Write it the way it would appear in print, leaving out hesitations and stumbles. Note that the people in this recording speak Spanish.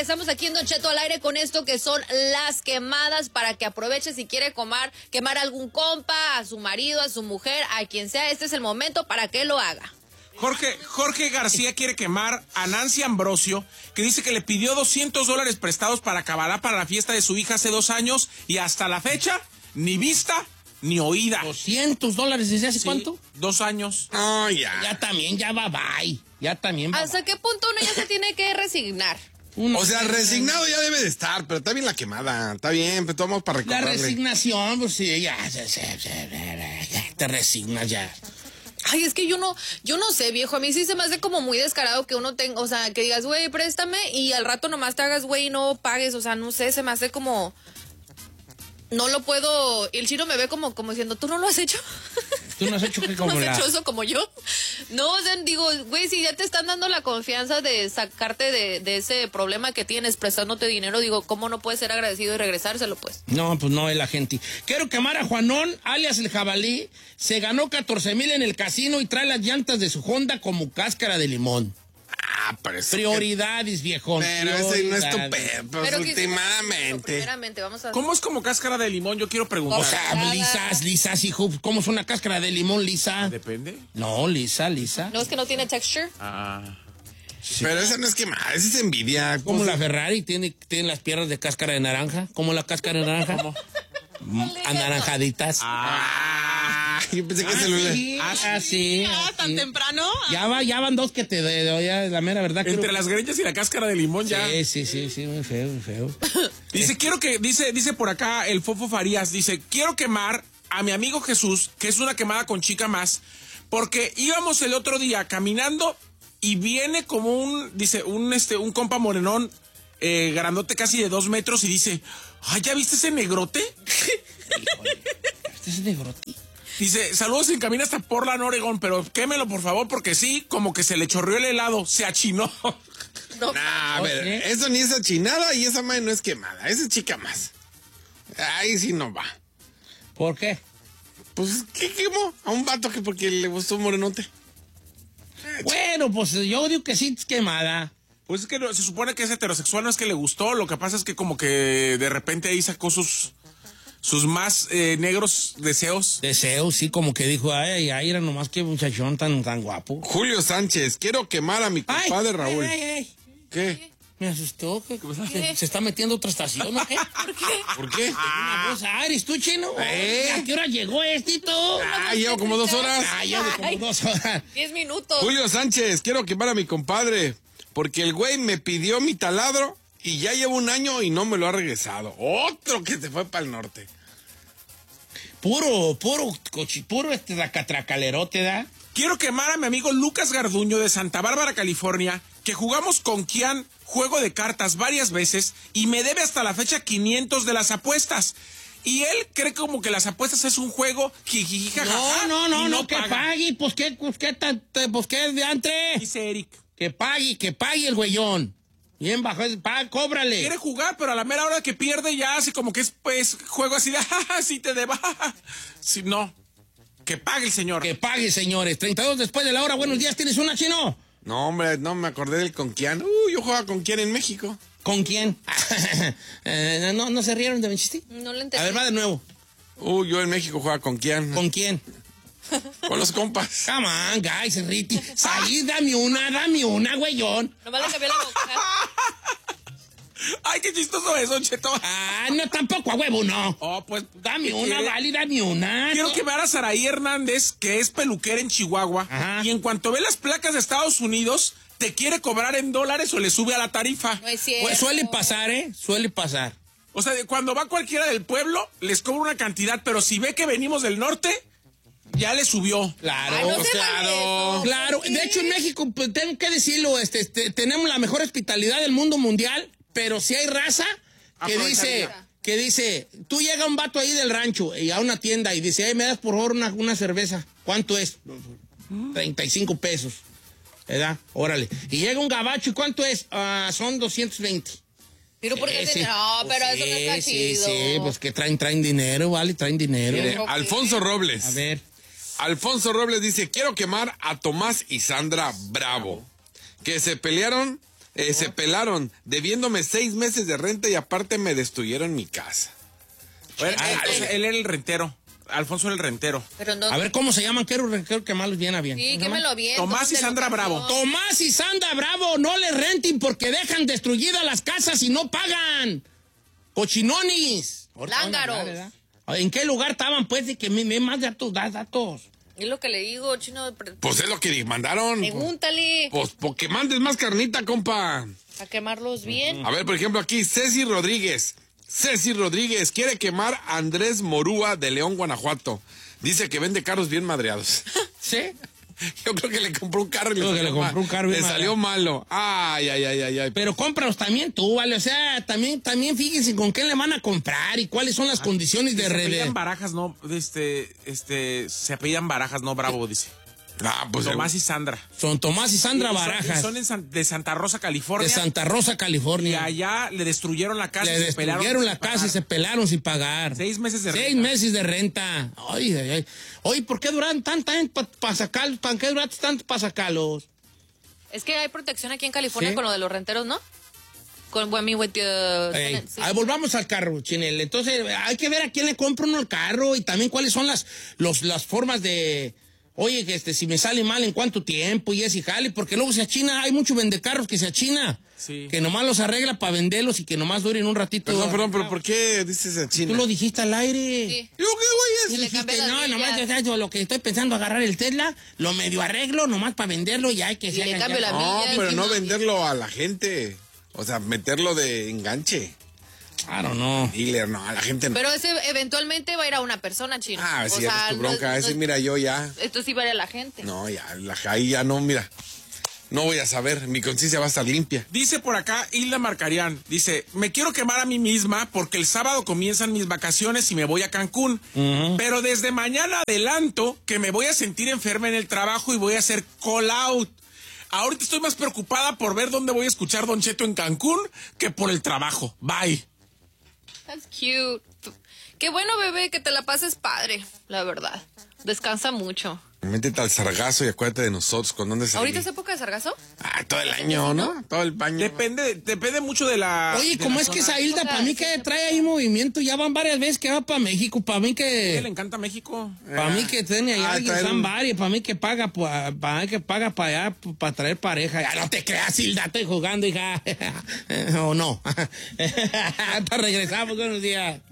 regresamos aquí en Don Cheto al aire con esto que son las quemadas para que aproveche si quiere quemar a algún compa, a su marido, a su mujer, a quien sea. Este es el momento para que lo haga. Jorge García quiere quemar a Nancy Ambrosio, que dice que le pidió $200 prestados para Cabalá para la fiesta de su hija hace 2 años y hasta la fecha, ni vista ni oída. $200 desde hace cuánto? 2 años. No, ya. Ya también, ya va bye. Ya también va. ¿Hasta qué punto uno ya se tiene que resignar? O sea, resignado ya debe de estar, pero está bien la quemada. Está bien, pero tomamos para La recordarle. resignación, pues sí, ya te resignas ya. Ay, es que yo no sé, viejo. A mí sí se me hace como muy descarado que uno tenga, o sea, que digas, güey, préstame y al rato nomás te hagas, güey, y no pagues. O sea, no sé, se me hace como... No lo puedo... El Chino me ve como diciendo, ¿tú no lo has hecho? ¿Tú no has hecho que como ¿No has la... hecho eso como yo? No, o sea, digo, güey, si ya te están dando la confianza de sacarte de ese problema que tienes prestándote dinero, digo, ¿cómo no puedes ser agradecido y regresárselo, pues? No, pues no es la gente. Quiero quemar a Juanón, alias el jabalí. Se ganó 14,000 en el casino y trae las llantas de su Honda como cáscara de limón. Ah, pero eso Prioridades, viejón. Pero ese no es tu Pero últimamente. primeramente, vamos a... ¿Cómo es como cáscara de limón? Yo quiero preguntar. O sea, lisas, hijo. ¿Cómo es una cáscara de limón lisa? Depende. No, lisa. No, es que no tiene texture. Sí. Pero esa no es quemada, esa es envidia. Como la Ferrari tiene las piernas de cáscara de naranja. ¿Cómo la cáscara de naranja? ¿Cómo? Anaranjaditas. Yo pensé que se lo... Sí. ¿Tan temprano? Ya van 2 que te doy, la mera verdad. Entre las greñas y la cáscara de limón ya. Sí, muy feo. Dice por acá el Fofo Farías, dice, quiero quemar a mi amigo Jesús, que es una quemada con chica más, porque íbamos el otro día caminando y viene como un compa morenón, grandote casi de 2 metros y dice, ay, ¿ya viste ese negrote? Híjole, ¿este es negrote? Dice, saludos en camino hasta Portland, Oregón, pero quémelo por favor, porque sí, como que se le chorreó el helado, se achinó. No. Nah, a ver, eso ni es achinada y esa madre no es quemada, esa es chica más. Ahí sí no va. ¿Por qué? Pues, ¿qué quemó? A un vato que porque le gustó un morenote. Bueno, pues yo digo que sí es quemada. Pues es que se supone que es heterosexual, no es que le gustó, lo que pasa es que como que de repente ahí sacó sus más negros deseos. Deseos, sí, como que dijo, ay, era nomás que muchachón tan guapo. Julio Sánchez, quiero quemar a mi compadre Raúl. Ay. ¿Qué? Me asustó. Se está metiendo otra estación, ¿no? ¿Por qué? Una voz, ¿eres tú, Chino? ¿A qué hora llegó tú? Llevo como 2 horas. Llevo como 2 horas. 10 minutos. Julio Sánchez, quiero quemar a mi compadre, porque el güey me pidió mi taladro y ya llevo 1 año y no me lo ha regresado. Otro que se fue para el norte. Puro tracalerote, ¿da? Quiero quemar a mi amigo Lucas Garduño de Santa Bárbara, California, que jugamos con Kian juego de cartas varias veces y me debe hasta la fecha 500 de las apuestas. Y él cree como que las apuestas es un juego jijijijajaja. No, que pague, pues qué de antes. Dice Eric. Que pague el güeyón. Bien bajo, cóbrale. Quiere jugar, pero a la mera hora que pierde ya hace como que es pues juego así de, sí te deba. Sí, no. Que pague el señor. Que pague, señores. 32 después de la hora. Buenos días, ¿tienes una, Chino? No, hombre, no me acordé del con Kian. Yo jugaba con Kian en México. ¿Con quién? ¿No se rieron de mi chiste? No lo entendí. A ver, va de nuevo. Yo en México jugaba con Kian. ¿Con quién? Con los compas. Come on, guys, Riti. Salí, dame una, güeyón. Nomás le cambié la boca. Ay, qué chistoso eso, Cheto. No, tampoco a huevo, no. Oh, pues. Dame una, vale, dame una. Quiero quemar a Saraí Hernández, que es peluquera en Chihuahua. Ajá. Y en cuanto ve las placas de Estados Unidos, te quiere cobrar en dólares o le sube a la tarifa. No es cierto. Pues suele pasar, Suele pasar. O sea, cuando va cualquiera del pueblo, les cobra una cantidad, pero si ve que venimos del norte, ya le subió. Claro, Ay, no se vale eso. Claro. De hecho, en México, pues, tengo que decirlo, tenemos la mejor hospitalidad del mundo mundial, pero si hay raza que dice, tú llega un vato ahí del rancho y a una tienda y dice, me das por favor una cerveza. ¿Cuánto es? 35 pesos. ¿Verdad? Órale. Y llega un gabacho, ¿y cuánto es? Son 220. Pero porque no, pero eso no está chido. Sí, pues que traen dinero, ¿vale? Traen dinero. Mire, Alfonso Robles. A ver. Alfonso Robles dice, quiero quemar a Tomás y Sandra Bravo, que se pelearon Se pelaron, debiéndome 6 meses de renta y aparte me destruyeron mi casa. Él era el rentero. Alfonso era el rentero. Pero no, A ver, ¿cómo se llaman? Quiero quemarlos bien a bien. sí, quémelo bien. Tomás y tómate Sandra locación. Bravo. Tomás y Sandra Bravo, no le renten porque dejan destruidas las casas y no pagan. Cochinonis. Lángaros. ¿En qué lugar estaban, pues, de que me más datos? Es lo que le digo, chino. Pues es lo que mandaron. Pregúntale Pues porque mandes más carnita, compa. a quemarlos bien. A ver, por ejemplo, aquí Ceci Rodríguez. Ceci Rodríguez quiere quemar a Andrés Morúa de León, Guanajuato. Dice que vende carros bien madreados. ¿Sí? Yo creo que le compró un carro y Creo que le compró un carro bien le salió malo. Ay. Pero cómpralos también tú, ¿vale? O sea, también fíjense con qué le van a comprar y cuáles son las condiciones de Se red. apellidan Barajas, no, se apellidan Barajas, no Bravo, dice. Pues Tomás y Sandra. Son Tomás y Sandra Y Barajas. son de Santa Rosa, California. De Santa Rosa, Y California. allá le destruyeron la casa. Le y se pelaron destruyeron la sin casa y pagar. se pelaron sin pagar. 6 meses de 6 renta. meses de renta. Ay. Oye, ¿por qué duran tanto para sacarlos? ¿Para qué duraste tanto para sacarlos? Es que hay protección aquí en California ¿Sí? con lo de los renteros, ¿no? Con Ey, sí. volvamos al carro, Chinel. Entonces, hay que ver a quién le compra uno el carro y también cuáles son las formas de... Oye, que si me sale mal, ¿en cuánto tiempo? Y ese jale, porque luego se achina, hay mucho vendecarros que se achina. Sí. Que nomás los arregla para venderlos y que nomás duren un ratito. Perdón, pero ¿por qué dices a China? Tú lo dijiste al aire. Sí. ¿Yo qué voy a Y le Dijiste, cambié las no, nomás millas. yo lo que estoy pensando agarrar el Tesla, lo medio arreglo nomás para venderlo y hay que Y se le hagan cambio ya. la No, milla, pero sí, no no. venderlo a la gente. O sea, meterlo de enganche. I don't know. Dealer, no, a la gente no. Pero ese eventualmente va a ir a una persona, chino. Sí, esa es tu bronca. Ese, mira, yo ya. Esto sí va a ir a la gente. No, ya, ahí ya no, mira. No voy a saber, mi conciencia va a estar limpia. Dice por acá Hilda Marcarián, dice, me quiero quemar a mí misma porque el sábado comienzan mis vacaciones y me voy a Cancún. Pero desde mañana adelanto que me voy a sentir enferma en el trabajo y voy a hacer call out. Ahorita estoy más preocupada por ver dónde voy a escuchar Don Cheto en Cancún que por el trabajo. Bye. That's cute. Qué bueno, bebé, que te la pases padre, la verdad. Descansa mucho. Métete al sargazo y acuérdate de nosotros, ¿con dónde salimos? ¿Ahorita es época de sargazo? Todo el año, ¿no? Todo el baño. Depende mucho de la... Oye, de ¿cómo la es que zona. esa Hilda, para mí que trae ahí movimiento? Ya van varias veces que va para México, para mí ¿A ella le que... encanta México? Para mí que tiene ahí alguien, traer están un- varias, para mí que paga para allá, para traer pareja. Ya no te creas, Hilda, estoy jugando, hija. O no. Hasta regresamos, buenos días.